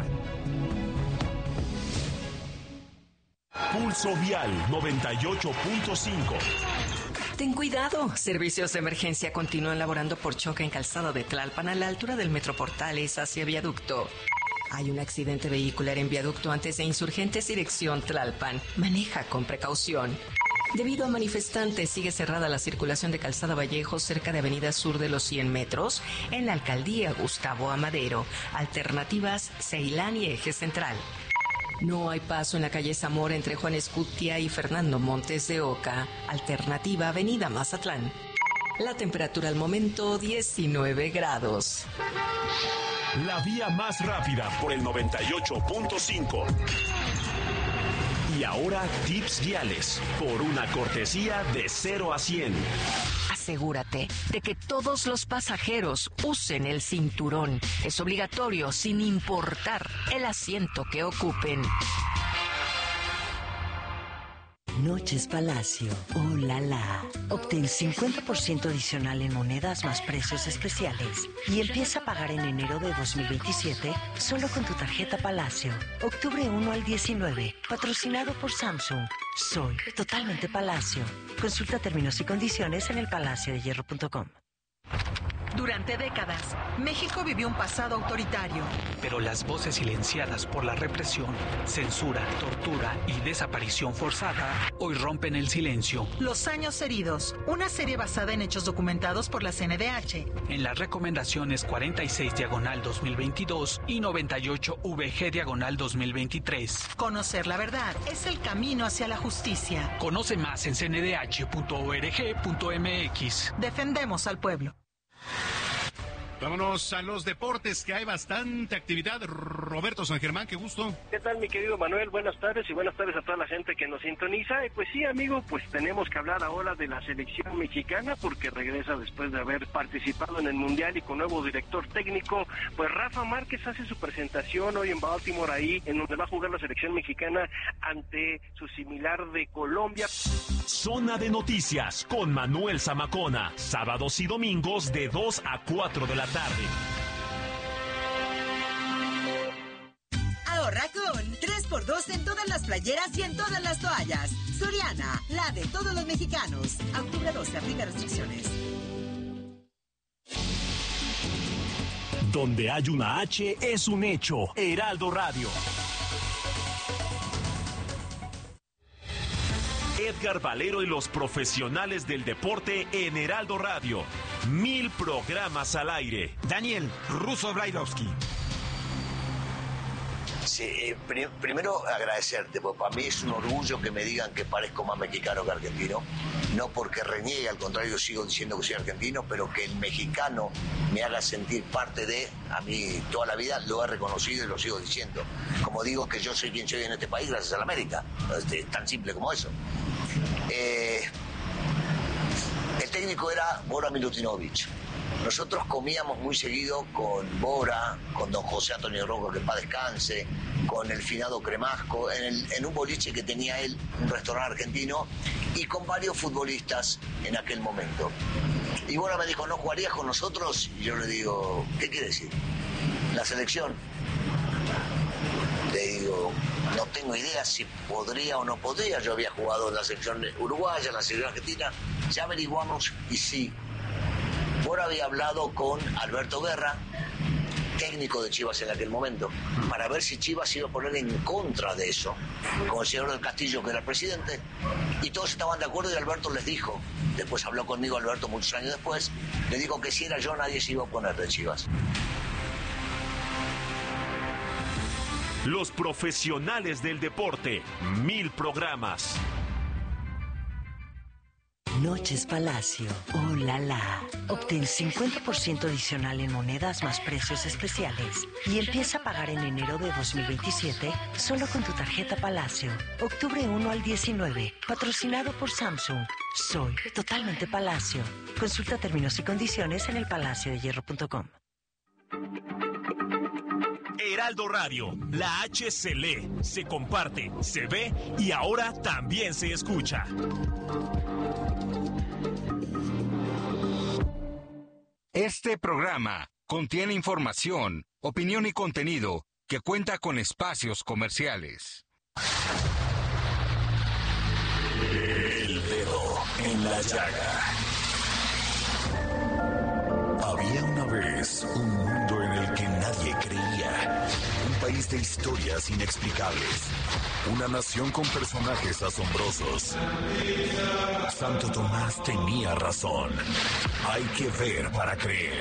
S8: Pulso Vial noventa y ocho punto cinco.
S2: Ten cuidado, servicios de emergencia continúan laborando por choque en Calzada de Tlalpan a la altura del Metro Portales hacia Viaducto. Hay un accidente vehicular en Viaducto antes de Insurgentes dirección Tlalpan. Maneja con precaución. Debido a manifestantes, sigue cerrada la circulación de Calzada Vallejo cerca de Avenida Sur de los cien metros en la Alcaldía Gustavo Amadero. Alternativas Ceilán y Eje Central. No hay paso en la calle Zamora entre Juan Escutia y Fernando Montes de Oca. Alternativa Avenida Mazatlán. La temperatura al momento diecinueve grados.
S8: La vía más rápida por el noventa y ocho punto cinco. Y ahora tips viales por una cortesía de cero a cien.
S2: Asegúrate de que todos los pasajeros usen el cinturón. Es obligatorio sin importar el asiento que ocupen.
S9: Noches Palacio. ¡Oh, la, la! Obtén cincuenta por ciento adicional en monedas más precios especiales y empieza a pagar en enero de dos mil veintisiete solo con tu tarjeta Palacio. Octubre uno al diecinueve. Patrocinado por Samsung. Soy totalmente Palacio. Consulta términos y condiciones en el palacio de hierro punto com.
S10: Durante décadas, México vivió un pasado autoritario.
S11: Pero las voces silenciadas por la represión, censura, tortura y desaparición forzada hoy rompen el silencio.
S10: Los años heridos, una serie basada en hechos documentados por la C N D H.
S11: En las recomendaciones cuarenta y seis diagonal dos mil veintidós y noventa y ocho V G diagonal dos mil veintitrés.
S10: Conocer la verdad es el camino hacia la justicia.
S11: Conoce más en c n d h punto org punto m x.
S10: Defendemos al pueblo.
S12: Vámonos a los deportes, que hay bastante actividad. Roberto San Germán, qué gusto.
S13: ¿Qué tal, mi querido Manuel? Buenas tardes y buenas tardes a toda la gente que nos sintoniza. Y pues sí, amigo, pues tenemos que hablar ahora de la selección mexicana porque regresa después de haber participado en el Mundial y con nuevo director técnico. Pues Rafa Márquez hace su presentación hoy en Baltimore, ahí en donde va a jugar la selección mexicana ante su similar de Colombia.
S8: Zona de Noticias con Manuel Zamacona, sábados y domingos de dos a cuatro de la tarde.
S14: Ahorra con tres por dos en todas las playeras y en todas las toallas. Soriana, la de todos los mexicanos. A octubre doce, aplica restricciones.
S8: Donde hay una H es un hecho. Heraldo Radio. Edgar Valero y los profesionales del deporte en Heraldo Radio. Mil programas al aire.
S15: Daniel Russo Brailovsky.
S16: Sí, eh, pr- primero agradecerte, porque para mí es un orgullo que me digan que parezco más mexicano que argentino. No porque reniegue, al contrario, sigo diciendo que soy argentino, pero que el mexicano me haga sentir parte de, a mí toda la vida lo he reconocido y lo sigo diciendo. Como digo que yo soy quien soy en este país gracias a la América. Este, es tan simple como eso. Eh, el técnico era Bora Milutinovic. Nosotros comíamos muy seguido con Bora, con don José Antonio Rocco, que en paz descanse, con el finado Cremasco, en, el, en un boliche que tenía él, un restaurante argentino, y con varios futbolistas en aquel momento. Y Bora me dijo, ¿no jugarías con nosotros? Y yo le digo, ¿qué quiere decir? La selección. Le digo, no tengo idea si podría o no podría. Yo había jugado en la selección uruguaya, en la selección argentina. Ya averiguamos y sí. Bora había hablado con Alberto Guerra, técnico de Chivas en aquel momento, para ver si Chivas se iba a poner en contra de eso, con el señor del Castillo, que era el presidente, y todos estaban de acuerdo y Alberto les dijo, después habló conmigo Alberto muchos años después, le dijo que si era yo nadie se iba a oponer de Chivas.
S8: Los profesionales del deporte, mil programas.
S9: Noches Palacio. ¡Oh, la, la! Obtén cincuenta por ciento adicional en monedas más precios especiales y empieza a pagar en enero de dos mil veintisiete solo con tu tarjeta Palacio. Octubre uno al diecinueve. Patrocinado por Samsung. Soy totalmente Palacio. Consulta términos y condiciones en el palacio de hierro punto com.
S8: Heraldo Radio, la H se lee, se comparte, se ve y ahora también se escucha.
S7: Este programa contiene información, opinión y contenido que cuenta con espacios comerciales.
S8: El dedo en la llaga. Había una vez un mundo en el que nadie creía. Un país de historias inexplicables. Una nación con personajes asombrosos. Santo Tomás tenía razón. Hay que ver para creer.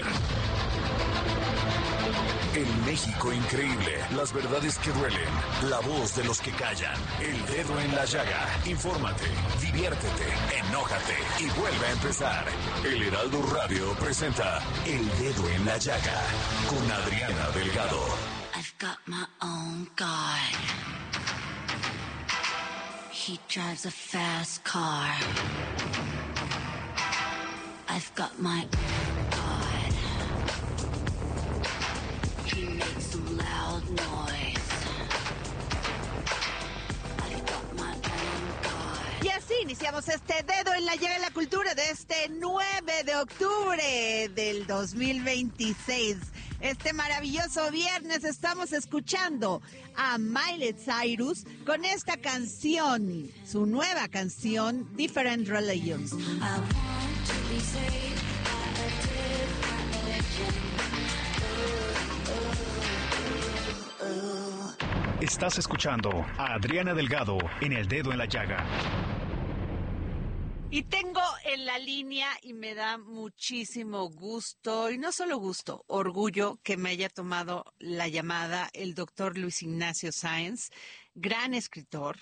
S8: En México increíble, las verdades que duelen, la voz de los que callan, el dedo en la llaga. Infórmate, diviértete, enójate y vuelve a empezar. El Heraldo Radio presenta El Dedo en la Llaga con Adriana Delgado.
S17: I've got my own guy. He drives a fast car. I've got my loud noise.
S18: Y así iniciamos este Dedo en la Llaga de la Cultura de este nueve de octubre del dos mil veintiséis. Este maravilloso viernes estamos escuchando a Miley Cyrus con esta canción, su nueva canción, Different Religions. I want to be saved by a different religion.
S11: Estás escuchando a Adriana Delgado en El Dedo en la Llaga.
S18: Y tengo en la línea y me da muchísimo gusto, y no solo gusto, orgullo que me haya tomado la llamada el doctor Luis Ignacio Sáenz, gran escritor,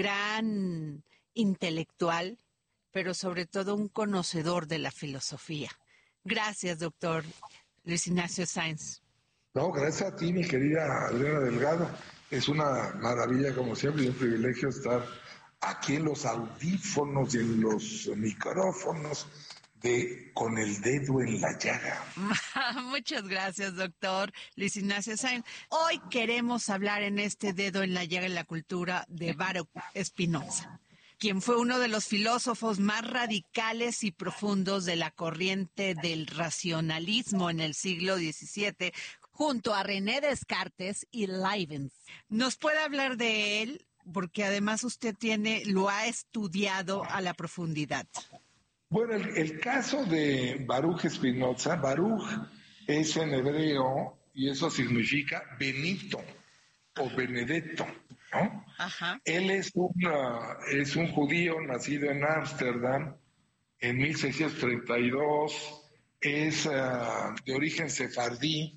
S18: gran intelectual, pero sobre todo un conocedor de la filosofía. Gracias, doctor Luis Ignacio Sáenz.
S19: No, gracias a ti, mi querida Adriana Delgado. Es una maravilla, como siempre, y un privilegio estar aquí en los audífonos y en los micrófonos de Con el Dedo en la Llaga.
S18: Muchas gracias, doctor Luis Ignacio Sáenz. Hoy queremos hablar en este Dedo en la Llaga en la Cultura de Baruch Spinoza, quien fue uno de los filósofos más radicales y profundos de la corriente del racionalismo en el siglo diecisiete, junto a René Descartes y Leibniz. ¿Nos puede hablar de él? Porque además usted tiene, lo ha estudiado a la profundidad.
S19: Bueno, el, el caso de Baruch Spinoza, Baruch es en hebreo y eso significa Benito o Benedetto, ¿no?
S18: Ajá.
S19: Él es, una, es un judío nacido en Ámsterdam en mil seiscientos treinta y dos, es uh, de origen sefardí,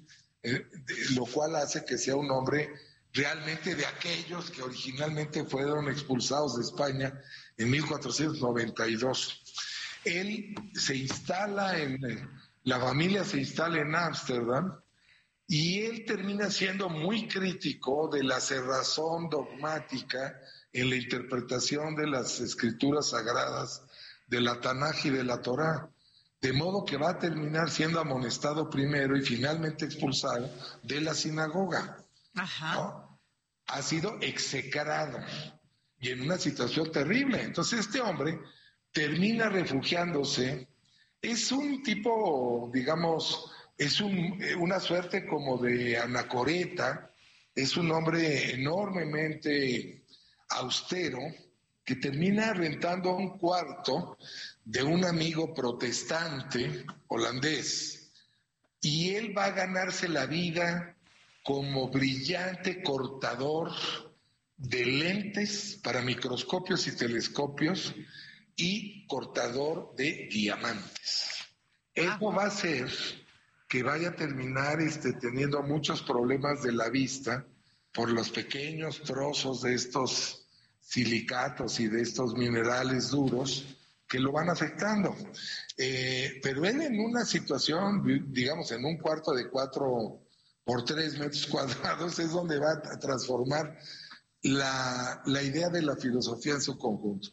S19: lo cual hace que sea un hombre realmente de aquellos que originalmente fueron expulsados de España en mil cuatrocientos noventa y dos. Él se instala en, la familia se instala en Ámsterdam y él termina siendo muy crítico de la cerrazón dogmática en la interpretación de las escrituras sagradas de la Tanaj y de la Torá. De modo que va a terminar siendo amonestado primero y finalmente expulsado de la sinagoga.
S18: Ajá.
S19: ¿No? Ha sido execrado y en una situación terrible. Entonces este hombre termina refugiándose. Es un tipo, digamos, es un, una suerte como de anacoreta. Es un hombre enormemente austero que termina rentando un cuarto de un amigo protestante holandés, y él va a ganarse la vida como brillante cortador de lentes para microscopios y telescopios y cortador de diamantes. Eso va a hacer que vaya a terminar este, teniendo muchos problemas de la vista por los pequeños trozos de estos silicatos y de estos minerales duros que lo van afectando. Eh, pero él en una situación, digamos, en un cuarto de cuatro por tres metros cuadrados, es donde va a transformar la, la idea de la filosofía en su conjunto.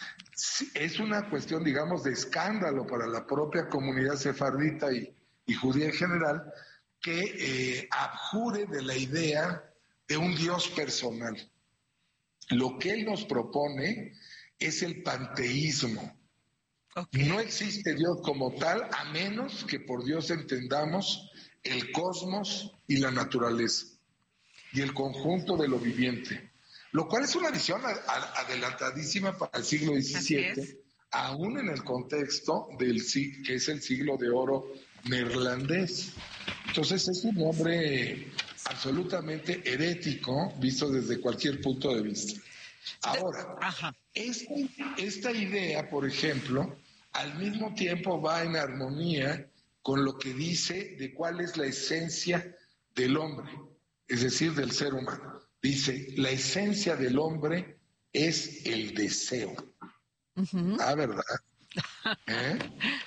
S19: Es una cuestión, digamos, de escándalo para la propia comunidad sefardita y, y judía en general, que eh, abjure de la idea de un Dios personal. Lo que él nos propone es el panteísmo. Okay. No existe Dios como tal, a menos que por Dios entendamos el cosmos y la naturaleza y el conjunto de lo viviente, lo cual es una visión a, a, adelantadísima para el siglo diecisiete, aún en el contexto del que es el siglo de oro neerlandés. Entonces es un hombre absolutamente herético visto desde cualquier punto de vista. Ahora, Ajá. Esta, esta idea, por ejemplo, al mismo tiempo va en armonía con lo que dice de cuál es la esencia del hombre, es decir, del ser humano. Dice, la esencia del hombre es el deseo. Uh-huh. Ah, ¿verdad? ¿Eh?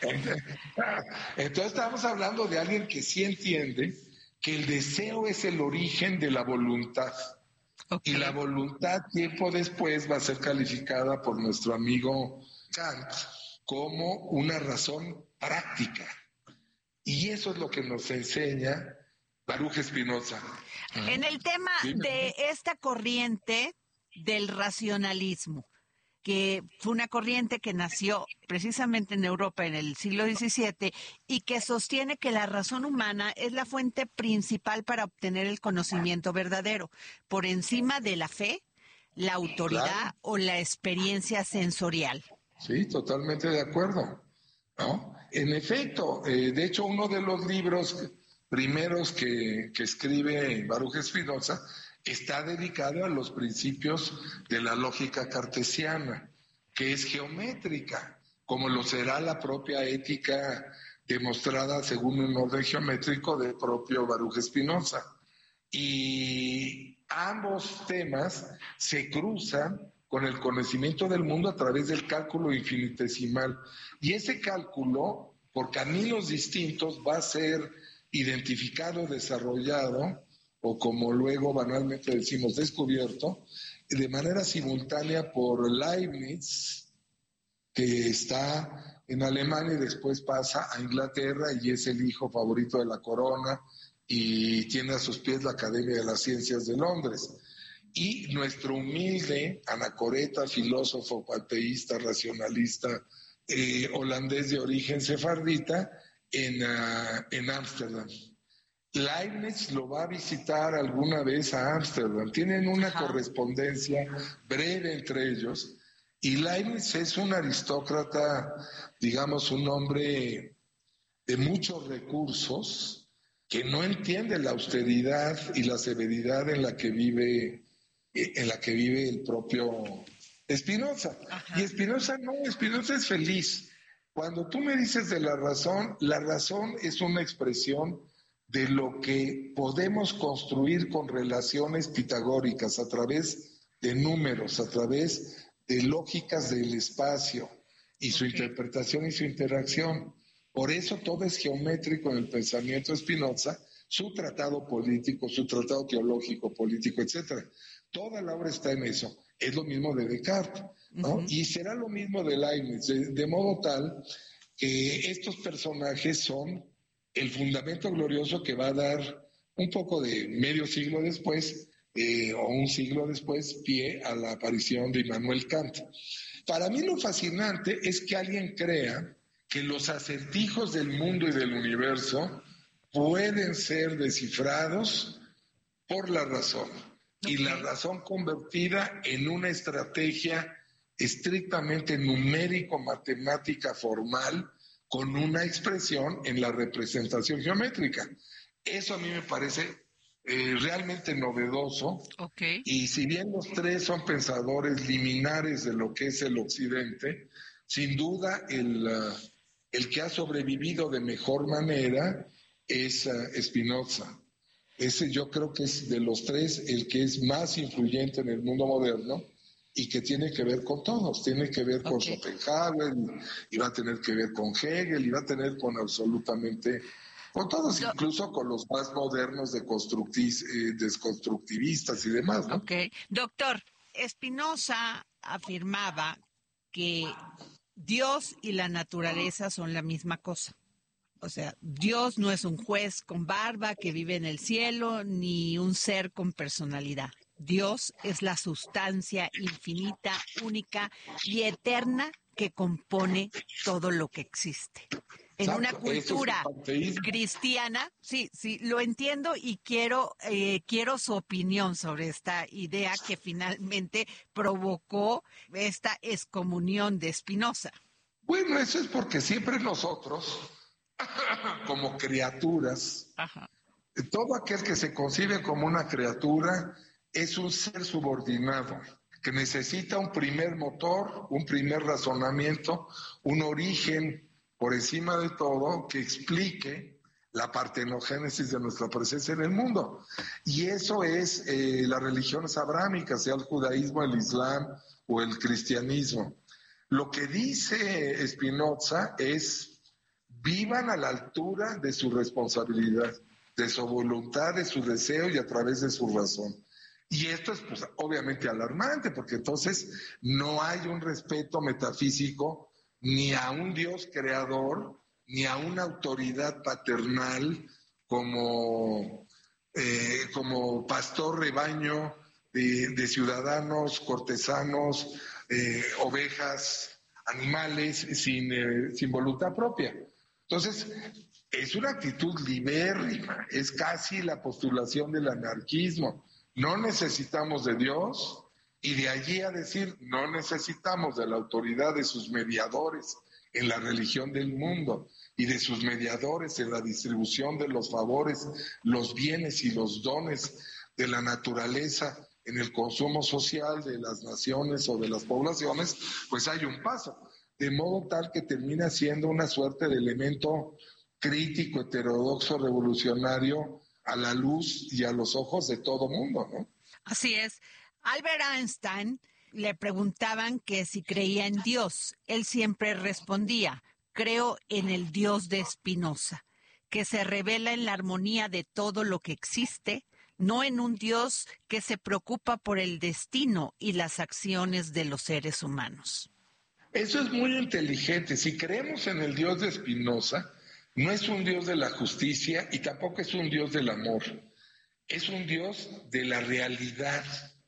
S19: Entonces estamos hablando de alguien que sí entiende que el deseo es el origen de la voluntad. Okay. Y la voluntad tiempo después va a ser calificada por nuestro amigo Kant como una razón práctica. Y eso es lo que nos enseña Baruch Spinoza.
S18: En el tema de esta corriente del racionalismo, que fue una corriente que nació precisamente en Europa en el siglo diecisiete y que sostiene que la razón humana es la fuente principal para obtener el conocimiento verdadero, por encima de la fe, la autoridad claro. o la experiencia sensorial.
S19: Sí, totalmente de acuerdo, ¿no? En efecto, eh, de hecho, uno de los libros primeros que, que escribe Baruch Spinoza está dedicado a los principios de la lógica cartesiana, que es geométrica, como lo será la propia ética demostrada según un orden geométrico del propio Baruch Spinoza. Y ambos temas se cruzan con el conocimiento del mundo a través del cálculo infinitesimal. Y ese cálculo, por caminos distintos, va a ser identificado, desarrollado, o como luego banalmente decimos, descubierto, de manera simultánea por Leibniz, que está en Alemania y después pasa a Inglaterra y es el hijo favorito de la corona y tiene a sus pies la Academia de las Ciencias de Londres. Y nuestro humilde anacoreta, filósofo, panteísta, racionalista, eh, holandés de origen sefardita, en uh, en Ámsterdam. Leibniz lo va a visitar alguna vez a Ámsterdam. Tienen una Ajá. correspondencia breve entre ellos. Y Leibniz es un aristócrata, digamos, un hombre de muchos recursos, que no entiende la austeridad y la severidad en la que vive, en la que vive el propio Spinoza. Ajá. Y Spinoza no, Spinoza es feliz. Cuando tú me dices de la razón, la razón es una expresión de lo que podemos construir con relaciones pitagóricas a través de números, a través de lógicas del espacio y su okay. interpretación y su interacción. Por eso todo es geométrico en el pensamiento de Spinoza, su tratado político, su tratado teológico, político, etcétera. Toda la obra está en eso. Es lo mismo de Descartes, ¿no? Uh-huh. Y será lo mismo de Leibniz, de, de modo tal que estos personajes son el fundamento glorioso que va a dar un poco de medio siglo después, eh, o un siglo después, pie a la aparición de Immanuel Kant. Para mí lo fascinante es que alguien crea que los acertijos del mundo y del universo pueden ser descifrados por la razón. Okay. Y la razón convertida en una estrategia estrictamente numérico-matemática formal con una expresión en la representación geométrica. Eso a mí me parece eh, realmente novedoso.
S18: Okay.
S19: Y si bien los tres son pensadores liminares de lo que es el Occidente, sin duda el, uh, el que ha sobrevivido de mejor manera es uh, Spinoza. Ese yo creo que es de los tres el que es más influyente en el mundo moderno y que tiene que ver con todos. Tiene que ver con okay. Schopenhauer, y, y va a tener que ver con Hegel, y va a tener con absolutamente, con todos, no. incluso con los más modernos de constructis, eh, desconstructivistas y demás, ¿no?
S18: Ok. Doctor, Spinoza afirmaba que Dios y la naturaleza son la misma cosa. O sea, Dios no es un juez con barba que vive en el cielo, ni un ser con personalidad. Dios es la sustancia infinita, única y eterna que compone todo lo que existe. En
S19: Exacto,
S18: una cultura
S19: es
S18: cristiana, sí, sí, lo entiendo y quiero, eh, quiero su opinión sobre esta idea que finalmente provocó esta excomunión de Spinoza.
S19: Bueno, eso es porque siempre nosotros, como criaturas,
S18: Ajá.
S19: todo aquel que se concibe como una criatura es un ser subordinado, que necesita un primer motor, un primer razonamiento, un origen por encima de todo que explique la partenogénesis de nuestra presencia en el mundo. Y eso es eh, las religiones abrámicas, sea el judaísmo, el islam o el cristianismo. Lo que dice Spinoza es: vivan a la altura de su responsabilidad, de su voluntad, de su deseo y a través de su razón. Y esto es pues, obviamente alarmante, porque entonces no hay un respeto metafísico ni a un Dios creador, ni a una autoridad paternal como, eh, como pastor rebaño de, de ciudadanos, cortesanos, eh, ovejas, animales, sin, eh, sin voluntad propia. Entonces, es una actitud libérrima, es casi la postulación del anarquismo. No necesitamos de Dios, y de allí a decir, no necesitamos de la autoridad de sus mediadores en la religión del mundo y de sus mediadores en la distribución de los favores, los bienes y los dones de la naturaleza en el consumo social de las naciones o de las poblaciones, pues hay un paso, de modo tal que termina siendo una suerte de elemento crítico, heterodoxo, revolucionario a la luz y a los ojos de todo mundo, ¿no?
S18: Así es. Albert Einstein le preguntaban que si creía en Dios. Él siempre respondía: creo en el Dios de Spinoza, que se revela en la armonía de todo lo que existe, no en un Dios que se preocupa por el destino y las acciones de los seres humanos.
S19: Eso es muy inteligente. Si creemos en el Dios de Spinoza, no es un Dios de la justicia y tampoco es un Dios del amor. Es un Dios de la realidad,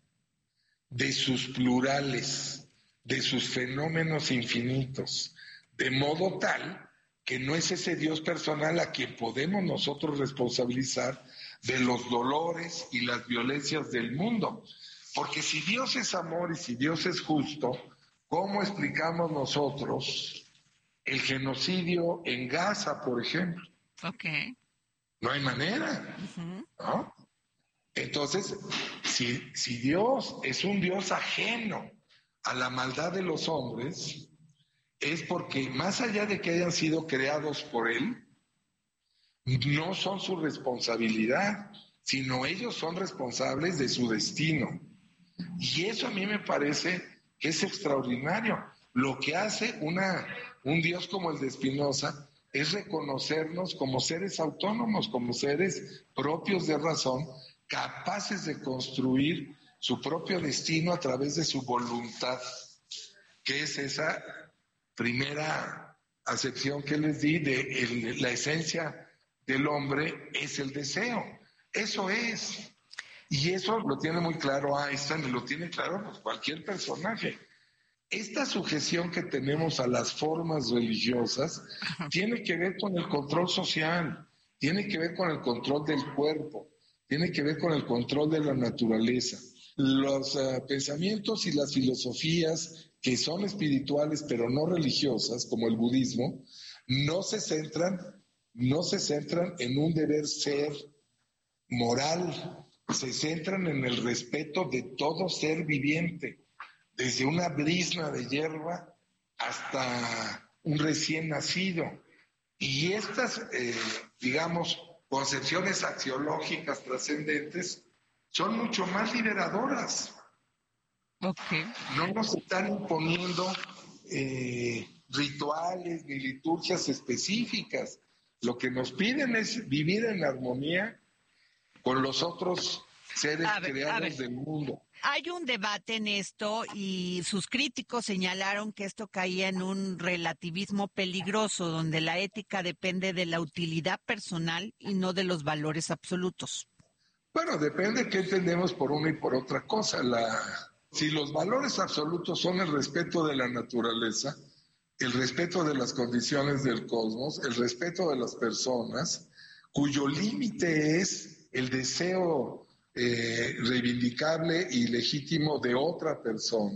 S19: de sus plurales, de sus fenómenos infinitos, de modo tal que no es ese Dios personal a quien podemos nosotros responsabilizar de los dolores y las violencias del mundo. Porque si Dios es amor y si Dios es justo, ¿cómo explicamos nosotros el genocidio en Gaza, por ejemplo?
S18: Ok.
S19: No hay manera,
S18: Uh-huh.
S19: ¿no? Entonces, si, si Dios es un Dios ajeno a la maldad de los hombres, es porque más allá de que hayan sido creados por Él, no son su responsabilidad, sino ellos son responsables de su destino. Y eso a mí me parece que es extraordinario. Lo que hace una, un Dios como el de Spinoza es reconocernos como seres autónomos, como seres propios de razón, capaces de construir su propio destino a través de su voluntad, que es esa primera acepción que les di de el, la esencia del hombre es el deseo. Eso es. Y eso lo tiene muy claro Einstein y lo tiene claro pues, cualquier personaje. Esta sujeción que tenemos a las formas religiosas tiene que ver con el control social, tiene que ver con el control del cuerpo, tiene que ver con el control de la naturaleza. Los uh, pensamientos y las filosofías que son espirituales pero no religiosas, como el budismo, no se centran, no se centran en un deber ser moral, se centran en el respeto de todo ser viviente, desde una brizna de hierba hasta un recién nacido. Y estas, eh, digamos, concepciones axiológicas trascendentes son mucho más liberadoras.
S18: Okay.
S19: No nos están imponiendo eh, rituales ni liturgias específicas. Lo que nos piden es vivir en armonía con los otros seres
S18: a ver,
S19: creados del mundo.
S18: Hay un debate en esto y sus críticos señalaron que esto caía en un relativismo peligroso, donde la ética depende de la utilidad personal y no de los valores absolutos.
S19: Bueno, depende qué entendemos por una y por otra cosa. La, si los valores absolutos son el respeto de la naturaleza, el respeto de las condiciones del cosmos, el respeto de las personas, cuyo límite es el deseo eh, reivindicable y legítimo de otra persona,